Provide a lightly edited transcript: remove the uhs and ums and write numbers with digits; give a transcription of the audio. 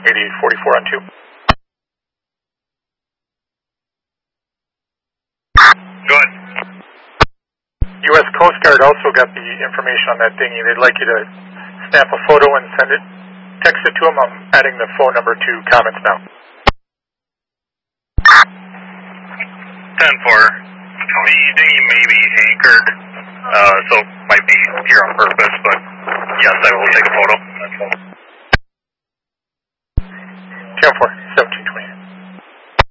8844 on 2. Go ahead. U.S. Coast Guard also got the information on that dinghy. They'd like you to snap a photo and send it, text it to them. I'm adding the phone number to comments now. 10-4. The dinghy may be anchored, so might be here on purpose, but yes, I will take a photo. 10-4,